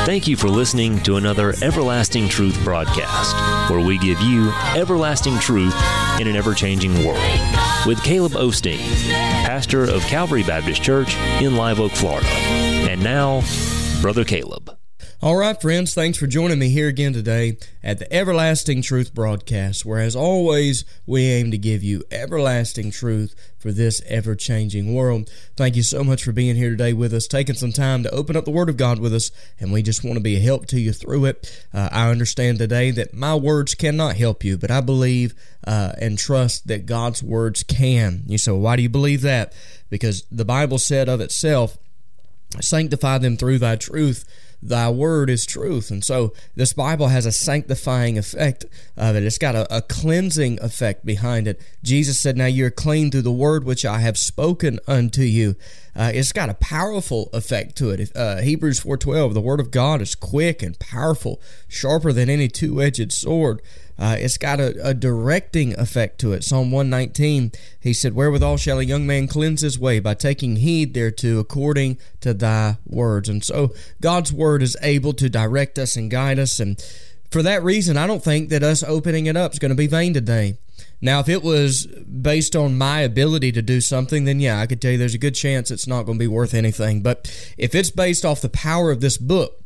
Thank you for listening to another Everlasting Truth broadcast, where we give you everlasting truth in an ever-changing world, with Caleb Osteen, pastor of Calvary Baptist Church in Live Oak, Florida. And now, Brother Caleb. All right, friends, thanks for joining me here again today at the Everlasting Truth broadcast, where, as always, we aim to give you everlasting truth for this ever-changing world. Thank you so much for being here today with us, taking some time to open up the Word of God with us, and we just want to be a help to you through it. I understand today that my words cannot help you, but I believe and trust that God's words can. You say, well, why do you believe that? Because the Bible said of itself, sanctify them through thy truth. Thy word is truth. And so this Bible has a sanctifying effect of it. It's got a cleansing effect behind it. Jesus said, now you're clean through the word which I have spoken unto you. It's got a powerful effect to it. Hebrews 4:12, the word of God is quick and powerful, sharper than any two-edged sword. It's got a directing effect to it. Psalm 119, he said, wherewithal shall a young man cleanse his way? By taking heed thereto according to thy words. And so God's word is able to direct us and guide us. And for that reason, I don't think that us opening it up is going to be vain today. Now, if it was based on my ability to do something, then yeah, I could tell you there's a good chance it's not going to be worth anything. But if it's based off the power of this book,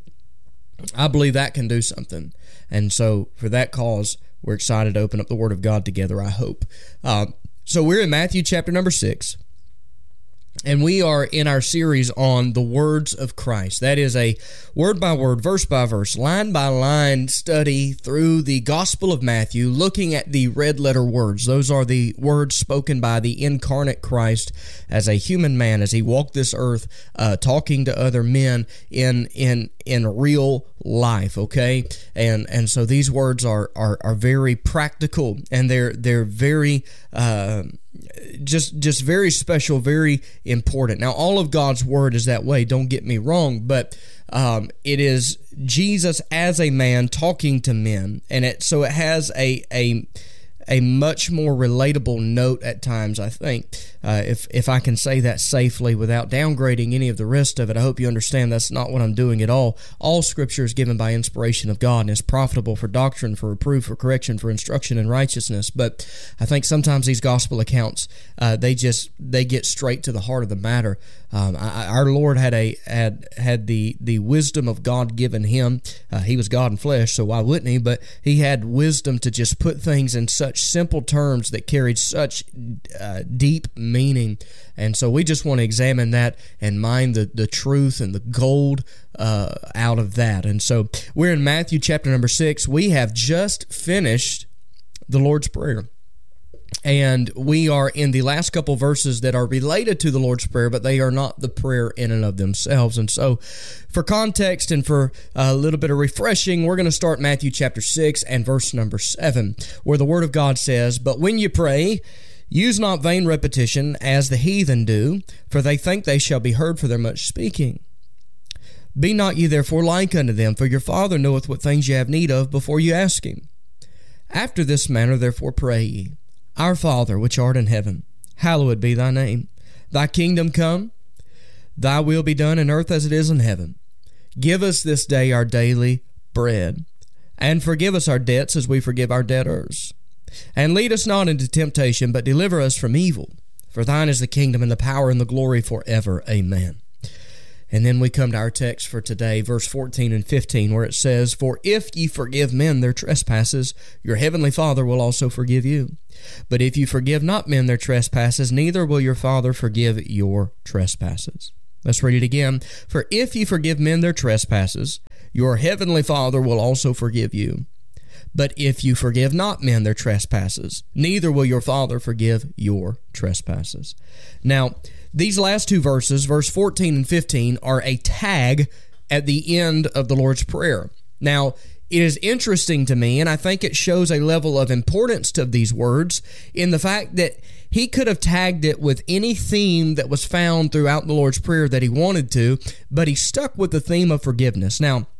I believe that can do something. And so for that cause, we're excited to open up the Word of God together, I hope. So we're in Matthew chapter number 6. And we are in our series on the words of Christ. That is a word-by-word, verse-by-verse, line-by-line study through the Gospel of Matthew, looking at the red-letter words. Those are the words spoken by the incarnate Christ as a human man, as he walked this earth, talking to other men in real life, okay? And so these words are very practical, and they're very just very special, very important. Now, all of God's Word is that way, don't get me wrong, but it is Jesus as a man talking to men, and it has a much more relatable note at times, I think, if I can say that safely without downgrading any of the rest of it. I hope you understand that's not what I'm doing at all. All Scripture is given by inspiration of God and is profitable for doctrine, for reproof, for correction, for instruction in righteousness. But I think sometimes these gospel accounts, they get straight to the heart of the matter. Our Lord had the wisdom of God given him. He was God in flesh, so why wouldn't he? But he had wisdom to just put things in such simple terms that carried such deep meaning. And so we just want to examine that and mine the truth and the gold out of that. And so we're in Matthew chapter number 6. We have just finished the Lord's Prayer. And we are in the last couple verses that are related to the Lord's Prayer, but they are not the prayer in and of themselves. And so for context and for a little bit of refreshing, we're going to start Matthew chapter 6 and verse number 7, where the Word of God says, but when you pray, use not vain repetition as the heathen do, for they think they shall be heard for their much speaking. Be not ye therefore like unto them, for your Father knoweth what things ye have need of before you ask him. After this manner therefore pray ye, Our Father, which art in heaven, hallowed be thy name. Thy kingdom come, thy will be done in earth as it is in heaven. Give us this day our daily bread, and forgive us our debts as we forgive our debtors. And lead us not into temptation, but deliver us from evil. For thine is the kingdom and the power and the glory forever. Amen. And then we come to our text for today, verse 14 and 15, where it says, for if ye forgive men their trespasses, your heavenly Father will also forgive you. But if you forgive not men their trespasses, neither will your Father forgive your trespasses. Let's read it again. For if ye forgive men their trespasses, your heavenly Father will also forgive you. But if you forgive not men their trespasses, neither will your Father forgive your trespasses. Now, these last two verses, verse 14 and 15, are a tag at the end of the Lord's Prayer. Now, it is interesting to me, and I think it shows a level of importance to these words in the fact that he could have tagged it with any theme that was found throughout the Lord's Prayer that he wanted to, but he stuck with the theme of forgiveness. Now,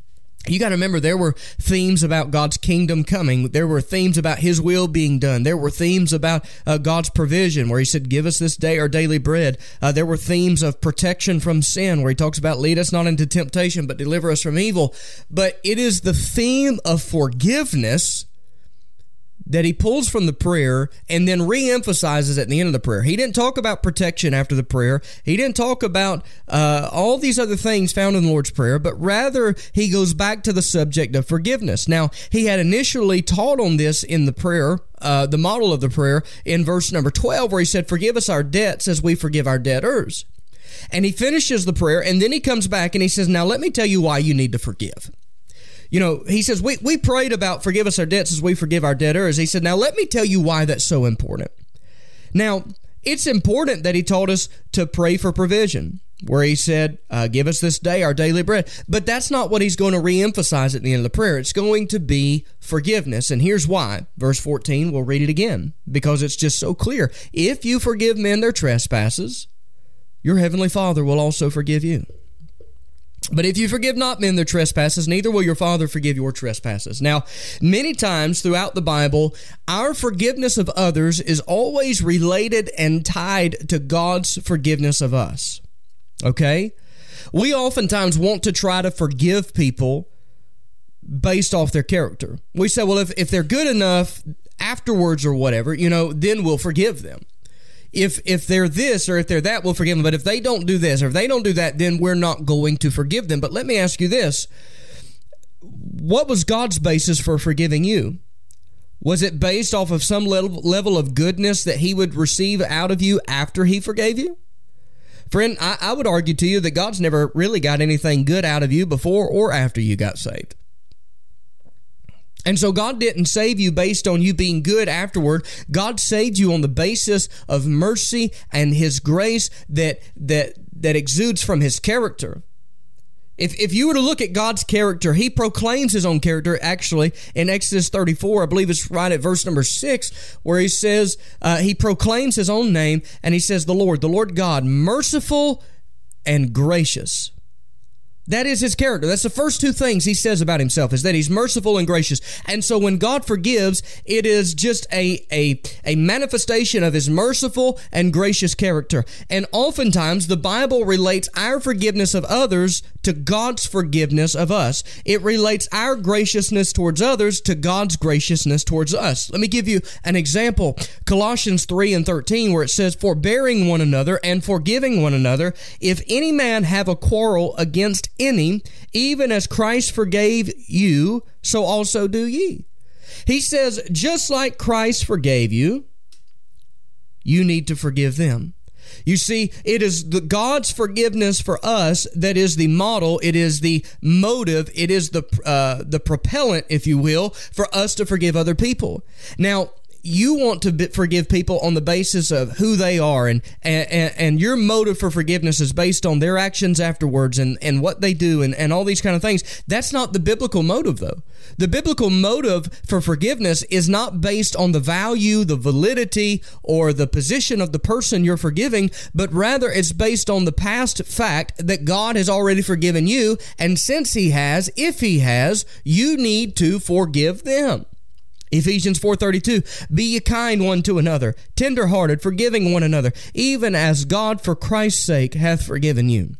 You got to remember, there were themes about God's kingdom coming. There were themes about His will being done. There were themes about God's provision, where He said, give us this day our daily bread. There were themes of protection from sin, where He talks about, lead us not into temptation, but deliver us from evil. But it is the theme of forgiveness that He pulls from the prayer and then re-emphasizes at the end of the prayer. He didn't talk about protection after the prayer. He didn't talk about all these other things found in the Lord's Prayer, but rather He goes back to the subject of forgiveness. Now, He had initially taught on this in the prayer, the model of the prayer, in verse number 12, where He said, forgive us our debts as we forgive our debtors. And He finishes the prayer, and then He comes back and He says, now let me tell you why you need to forgive. You know, He says, we prayed about forgive us our debts as we forgive our debtors. He said, now let me tell you why that's so important. Now, it's important that He taught us to pray for provision, where He said, give us this day our daily bread. But that's not what He's going to reemphasize at the end of the prayer. It's going to be forgiveness. And here's why. Verse 14, we'll read it again, because it's just so clear. If you forgive men their trespasses, your heavenly Father will also forgive you. But if you forgive not men their trespasses, neither will your Father forgive your trespasses. Now, many times throughout the Bible, our forgiveness of others is always related and tied to God's forgiveness of us. Okay? We oftentimes want to try to forgive people based off their character. We say, well, if they're good enough afterwards or whatever, then we'll forgive them. If they're this or if they're that, we'll forgive them. But if they don't do this or if they don't do that, then we're not going to forgive them. But let me ask you this. What was God's basis for forgiving you? Was it based off of some level of goodness that He would receive out of you after He forgave you? Friend, I would argue to you that God's never really got anything good out of you before or after you got saved. And so God didn't save you based on you being good afterward. God saved you on the basis of mercy and His grace that exudes from His character. If you were to look at God's character, He proclaims His own character actually in Exodus 34. I believe it's right at verse number 6, where He says, He proclaims His own name, and He says, the Lord God, merciful and gracious. That is His character. That's the first two things He says about Himself, is that He's merciful and gracious. And so when God forgives, it is just a manifestation of His merciful and gracious character. And oftentimes the Bible relates our forgiveness of others to God's forgiveness of us. It relates our graciousness towards others to God's graciousness towards us. Let me give you an example. Colossians 3:13, where it says, forbearing one another and forgiving one another, if any man have a quarrel against any, even as Christ forgave you, so also do ye. He says, just like Christ forgave you, you need to forgive them. You see, it is God's forgiveness for us that is the model, it is the motive, it is the propellant, if you will, for us to forgive other people. Now, you want to forgive people on the basis of who they are, and your motive for forgiveness is based on their actions afterwards and what they do and all these kind of things. That's not the biblical motive, though. The biblical motive for forgiveness is not based on the value, the validity, or the position of the person you're forgiving, but rather it's based on the past fact that God has already forgiven you, and since He has, if He has, you need to forgive them. Ephesians 4:32, be ye kind one to another, tender-hearted, forgiving one another, even as God for Christ's sake hath forgiven you.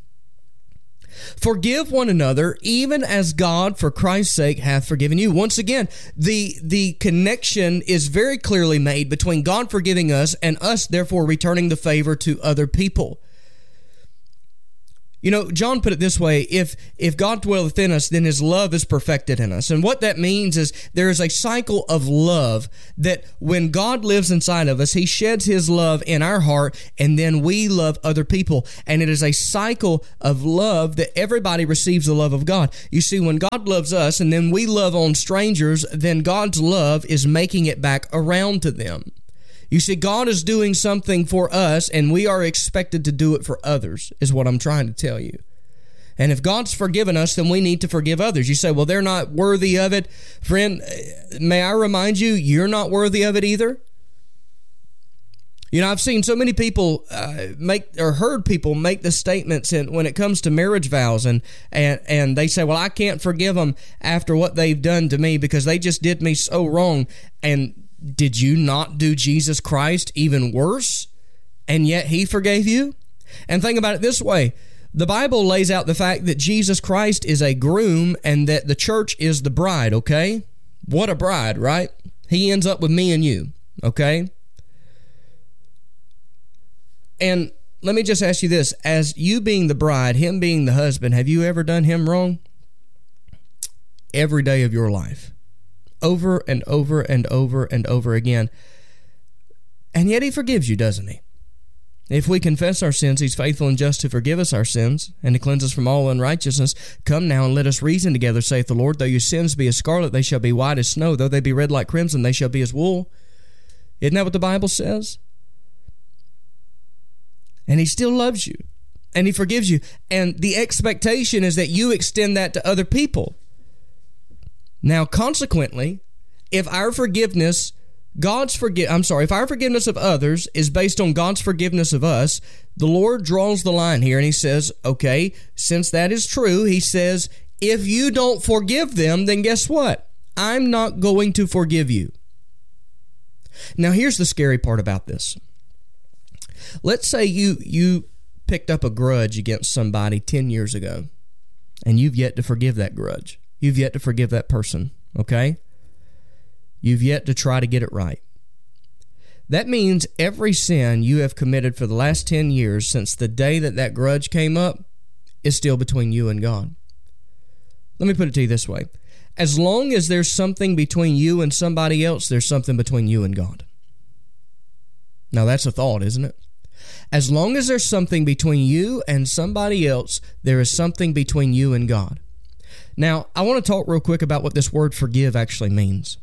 Forgive one another, even as God for Christ's sake hath forgiven you. Once again, the connection is very clearly made between God forgiving us and us therefore returning the favor to other people. You know, John put it this way, if God dwelleth in us, then His love is perfected in us. And what that means is there is a cycle of love that when God lives inside of us, He sheds His love in our heart, and then we love other people. And it is a cycle of love that everybody receives the love of God. You see, when God loves us and then we love on strangers, then God's love is making it back around to them. You see, God is doing something for us, and we are expected to do it for others, is what I'm trying to tell you. And if God's forgiven us, then we need to forgive others. You say, well, they're not worthy of it. Friend, may I remind you, you're not worthy of it either. You know, I've seen so many people heard people make the statements when it comes to marriage vows, and they say, well, I can't forgive them after what they've done to me because they just did me so wrong. And did you not do Jesus Christ even worse? And yet he forgave you? And think about it this way. The Bible lays out the fact that Jesus Christ is a groom and that the church is the bride, okay? What a bride, right? He ends up with me and you, okay? And let me just ask you this. As you being the bride, him being the husband, have you ever done him wrong? Every day of your life. Over and over and over and over again. And yet he forgives you, doesn't he? If we confess our sins, he's faithful and just to forgive us our sins and to cleanse us from all unrighteousness. Come now and let us reason together, saith the Lord. Though your sins be as scarlet, they shall be white as snow. Though they be red like crimson, they shall be as wool. Isn't that what the Bible says? And he still loves you. And he forgives you. And the expectation is that you extend that to other people. Now, consequently, if our forgiveness of others is based on God's forgiveness of us, the Lord draws the line here and he says, okay, since that is true, he says, if you don't forgive them, then guess what? I'm not going to forgive you. Now, here's the scary part about this. Let's say you picked up a grudge against somebody 10 years ago, and you've yet to forgive that grudge. You've yet to forgive that person, okay? You've yet to try to get it right. That means every sin you have committed for the last 10 years since the day that grudge came up is still between you and God. Let me put it to you this way. As long as there's something between you and somebody else, there's something between you and God. Now that's a thought, isn't it? As long as there's something between you and somebody else, there is something between you and God. Now, I want to talk real quick about what this word forgive actually means.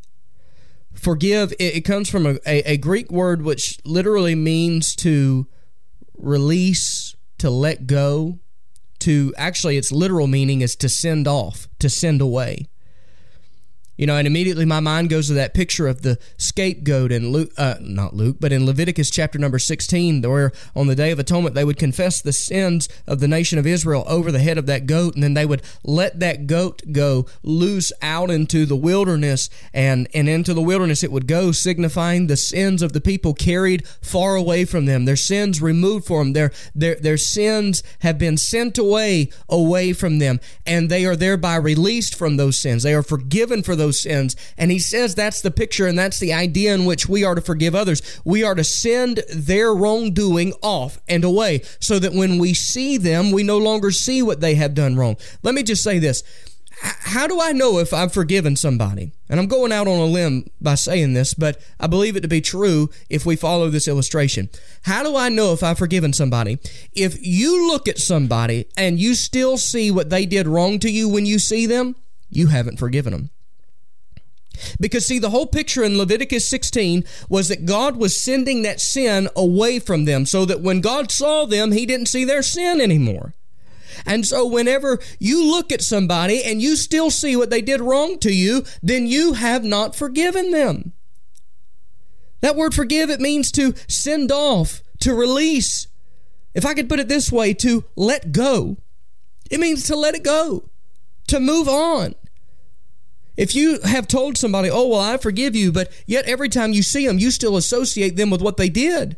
Forgive, it comes from a Greek word which literally means to release, to let go, actually its literal meaning is to send off, to send away. You know, and immediately my mind goes to that picture of the scapegoat in in Leviticus chapter number 16, where on the Day of Atonement they would confess the sins of the nation of Israel over the head of that goat, and then they would let that goat go loose out into the wilderness, and into the wilderness it would go, signifying the sins of the people carried far away from them, their sins removed from them, their sins have been sent away from them, and they are thereby released from those sins. They are forgiven for those sins. And he says that's the picture and that's the idea in which we are to forgive others. We are to send their wrongdoing off and away so that when we see them, we no longer see what they have done wrong. Let me just say this. How do I know if I've forgiven somebody? And I'm going out on a limb by saying this, but I believe it to be true if we follow this illustration. How do I know if I've forgiven somebody? If you look at somebody and you still see what they did wrong to you when you see them, you haven't forgiven them. Because see, the whole picture in Leviticus 16 was that God was sending that sin away from them so that when God saw them, he didn't see their sin anymore. And so whenever you look at somebody and you still see what they did wrong to you, then you have not forgiven them. That word forgive, it means to send off, to release. If I could put it this way, to let go. It means to let it go, to move on. If you have told somebody, oh, well, I forgive you, but yet every time you see them, you still associate them with what they did.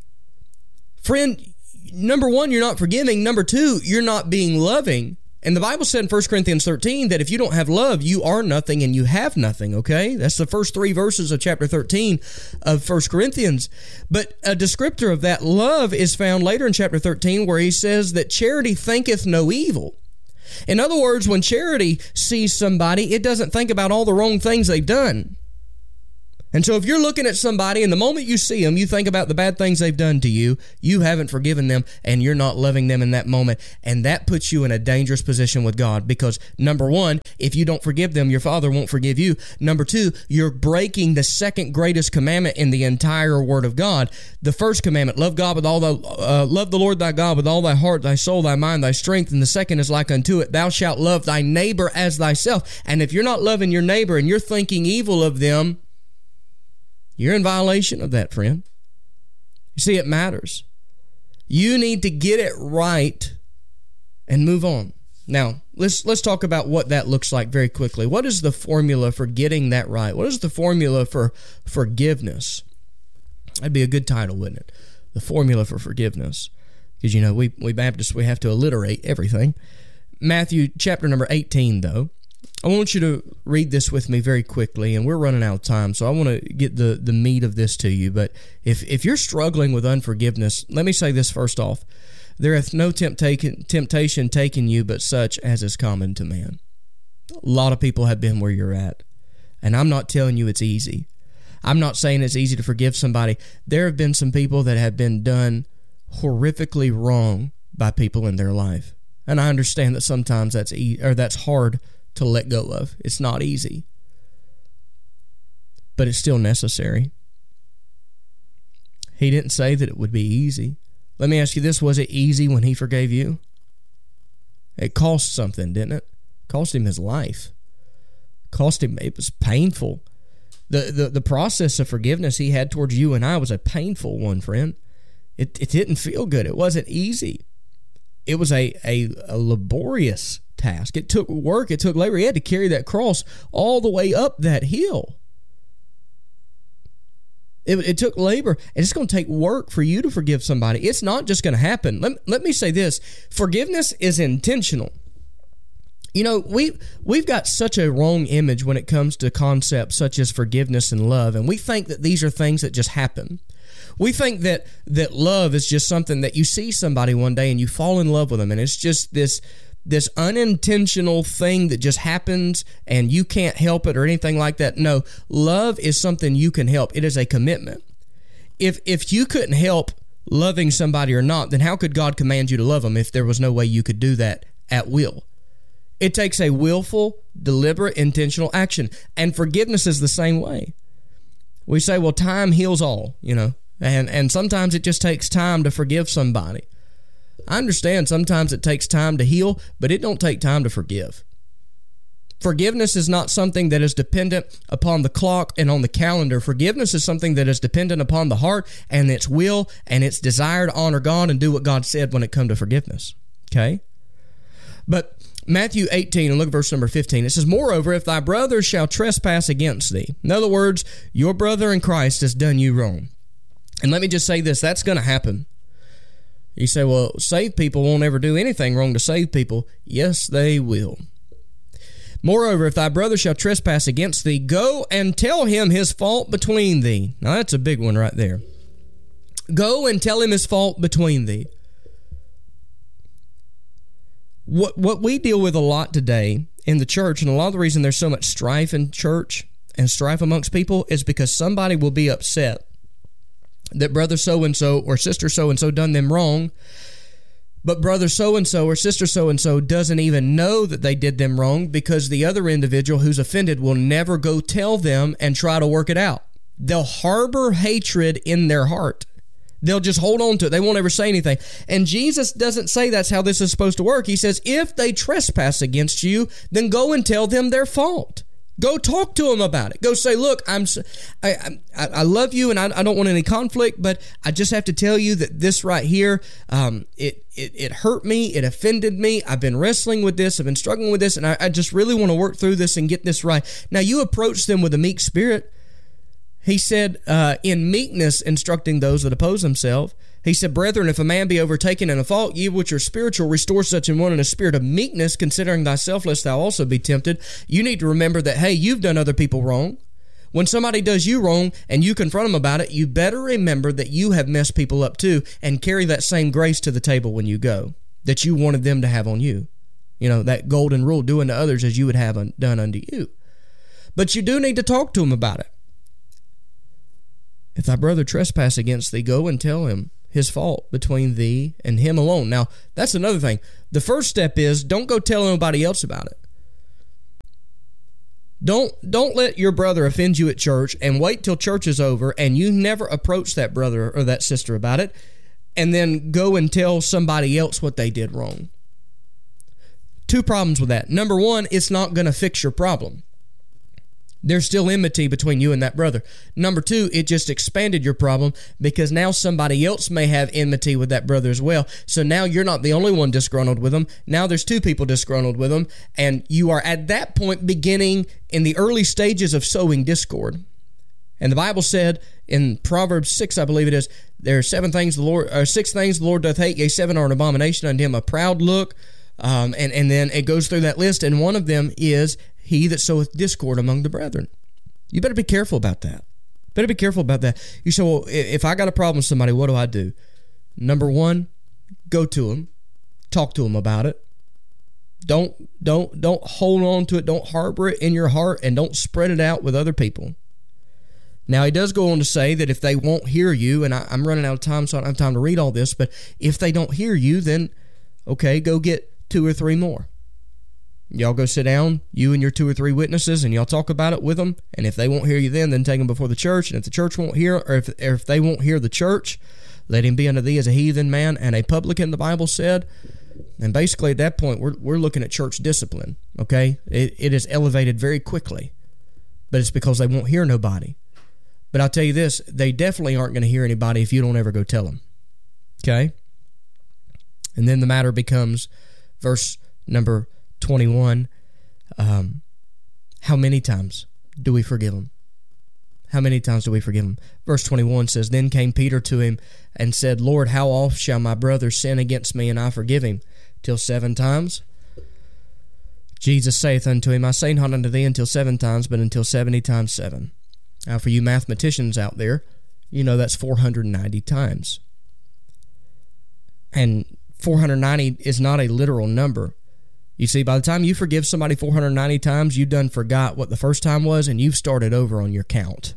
Friend, number one, you're not forgiving. Number two, you're not being loving. And the Bible said in 1 Corinthians 13 that if you don't have love, you are nothing and you have nothing, okay? That's the first 3 verses of chapter 13 of 1 Corinthians. But a descriptor of that love is found later in chapter 13 where he says that charity thinketh no evil. In other words, when charity sees somebody, it doesn't think about all the wrong things they've done. And so if you're looking at somebody and the moment you see them, you think about the bad things they've done to you, you haven't forgiven them and you're not loving them in that moment. And that puts you in a dangerous position with God because, number one, if you don't forgive them, your Father won't forgive you. Number two, you're breaking the second greatest commandment in the entire Word of God. The first commandment, love the Lord thy God with all thy heart, thy soul, thy mind, thy strength. And the second is like unto it, thou shalt love thy neighbor as thyself. And if you're not loving your neighbor and you're thinking evil of them, you're in violation of that, friend. You see, it matters. You need to get it right and move on. Now, let's talk about what that looks like very quickly. What is the formula for getting that right? What is the formula for forgiveness? That'd be a good title, wouldn't it? The formula for forgiveness. Because, you know, we Baptists, we have to alliterate everything. Matthew chapter number 18, though. I want you to read this with me very quickly, and we're running out of time, so I want to get the meat of this to you. But if you're struggling with unforgiveness, let me say this first off. There hath no temptation taken you but such as is common to man. A lot of people have been where you're at, and I'm not telling you it's easy. I'm not saying it's easy to forgive somebody. There have been some people that have been done horrifically wrong by people in their life, and I understand that sometimes that's hard to let go of. It's not easy, but it's still necessary. He didn't say that it would be easy. Let me ask you this, was it easy when he forgave you? It cost something, didn't it? It cost him his life. It was painful. The process of forgiveness he had towards you and I was a painful one, friend. It didn't feel good. It wasn't easy. It was a laborious task. It took work. It took labor. He had to carry that cross all the way up that hill. It took labor, and it's going to take work for you to forgive somebody. It's not just going to happen. Let me say this. Forgiveness is intentional. You know, we've got such a wrong image when it comes to concepts such as forgiveness and love, and we think that these are things that just happen. We think that love is just something that you see somebody one day and you fall in love with them, and it's just this unintentional thing that just happens and you can't help it or anything like that. No, love is something you can help. It is a commitment. If you couldn't help loving somebody or not, then how could God command you to love them if there was no way you could do that at will? It takes a willful, deliberate, intentional action. And forgiveness is the same way. We say, well, time heals all, you know, and sometimes it just takes time to forgive somebody. I understand sometimes it takes time to heal, but it don't take time to forgive. Forgiveness is not something that is dependent upon the clock and on the calendar. Forgiveness is something that is dependent upon the heart and its will and its desire to honor God and do what God said when it comes to forgiveness. Okay? But Matthew 18, and look at verse number 15. It says, moreover, if thy brother shall trespass against thee. In other words, your brother in Christ has done you wrong. And let me just say this, that's going to happen. You say, well, saved people won't ever do anything wrong to saved people. Yes, they will. Moreover, if thy brother shall trespass against thee, go and tell him his fault between thee. Now, that's a big one right there. Go and tell him his fault between thee. What we deal with a lot today in the church, and a lot of the reason there's so much strife in church and strife amongst people is because somebody will be upset that brother so-and-so or sister so-and-so done them wrong, but brother so-and-so or sister so-and-so doesn't even know that they did them wrong because the other individual who's offended will never go tell them and try to work it out. They'll harbor hatred in their heart. They'll just hold on to it. They won't ever say anything. And Jesus doesn't say that's how this is supposed to work. He says, if they trespass against you, then go and tell them their fault. Go talk to them about it. Go say, look, I love you and I don't want any conflict, but I just have to tell you that this right here, it hurt me. It offended me. I've been wrestling with this. I've been struggling with this, and I just really want to work through this and get this right. Now, you approach them with a meek spirit. He said, in meekness, instructing those that oppose themselves. He said, brethren, if a man be overtaken in a fault, ye which are spiritual, restore such an one in a spirit of meekness, considering thyself, lest thou also be tempted. You need to remember that, hey, you've done other people wrong. When somebody does you wrong and you confront them about it, you better remember that you have messed people up too, and carry that same grace to the table when you go that you wanted them to have on you. You know, that golden rule, do unto others as you would have done unto you. But you do need to talk to them about it. If thy brother trespass against thee, go and tell him his fault between thee and him alone. Now, that's another thing. The first step is don't go tell anybody else about it. Don't let your brother offend you at church and wait till church is over and you never approach that brother or that sister about it and then go and tell somebody else what they did wrong. Two problems with that. Number one, it's not going to fix your problem. There's still enmity between you and that brother. Number two, it just expanded your problem because now somebody else may have enmity with that brother as well. So now you're not the only one disgruntled with them. Now there's two people disgruntled with them, and you are at that point beginning in the early stages of sowing discord. And the Bible said in Proverbs 6, I believe it is, there are 6 things the Lord doth hate, yea, 7 are an abomination unto him, a proud look, and then it goes through that list, and one of them is he that soweth discord among the brethren. You better be careful about that. Better be careful about that. You say, well, if I got a problem with somebody, what do I do? Number one, go to them, talk to them about it. Don't hold on to it. Don't harbor it in your heart, and don't spread it out with other people. Now, he does go on to say that if they won't hear you, and I'm running out of time, so I don't have time to read all this, but if they don't hear you, then, okay, go get 2 or 3 more. Y'all go sit down, you and your 2 or 3 witnesses, and y'all talk about it with them, and if they won't hear you then take them before the church, and if the church won't hear, or if they won't hear the church, let him be unto thee as a heathen man and a publican, the Bible said. And basically at that point, we're looking at church discipline, okay? It is elevated very quickly, but it's because they won't hear nobody. But I'll tell you this, they definitely aren't going to hear anybody if you don't ever go tell them. Okay? And then the matter becomes, verse number 21, how many times do we forgive them? How many times do we forgive them? Verse 21 says, Then came Peter to him and said, Lord, how oft shall my brother sin against me, and I forgive him? Till 7 times? Jesus saith unto him, I say not unto thee until 7 times, but until 70 times 7. Now, for you mathematicians out there, you know that's 490 times. And 490 is not a literal number. You see, by the time you forgive somebody 490 times, you done forgot what the first time was, and you've started over on your count.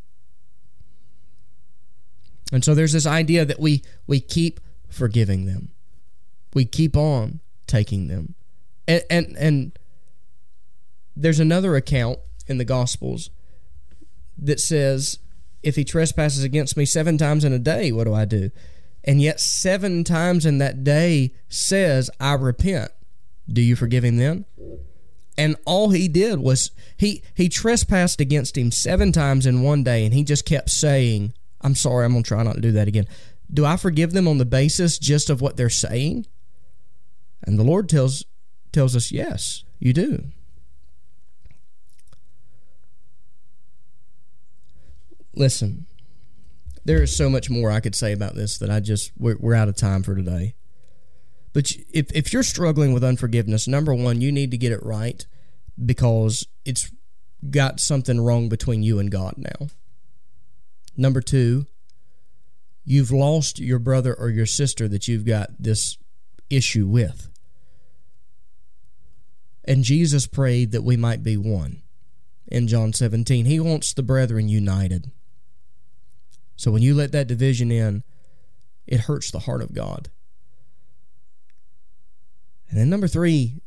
And so there's this idea that we keep forgiving them. We keep on taking them. And there's another account in the Gospels that says, if he trespasses against me 7 times in a day, what do I do? And yet 7 times in that day says, I repent. Do you forgive him then? And all he did was, he trespassed against him 7 times in one day, and he just kept saying, I'm sorry, I'm going to try not to do that again. Do I forgive them on the basis just of what they're saying? And the Lord tells us, yes, you do. Listen, there is so much more I could say about this that we're out of time for today. But if you're struggling with unforgiveness, number one, you need to get it right because it's got something wrong between you and God now. Number two, you've lost your brother or your sister that you've got this issue with. And Jesus prayed that we might be one. In John 17, he wants the brethren united. So when you let that division in, it hurts the heart of God. And then number 3,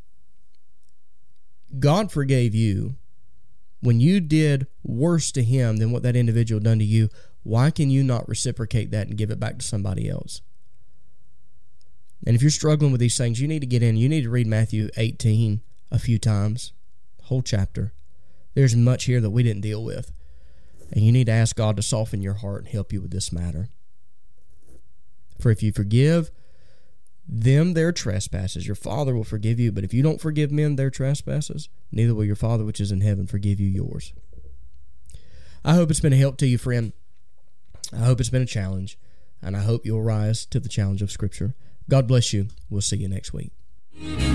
God forgave you. When you did worse to him than what that individual done to you, why can you not reciprocate that and give it back to somebody else? And if you're struggling with these things, you need to get in. You need to read Matthew 18 a few times, whole chapter. There's much here that we didn't deal with. And you need to ask God to soften your heart and help you with this matter. For if you forgive them their trespasses, your Father will forgive you. But if you don't forgive men their trespasses, neither will your Father which is in heaven forgive you yours. I hope it's been a help to you, friend. I hope it's been a challenge. And I hope you'll rise to the challenge of Scripture. God bless you. We'll see you next week.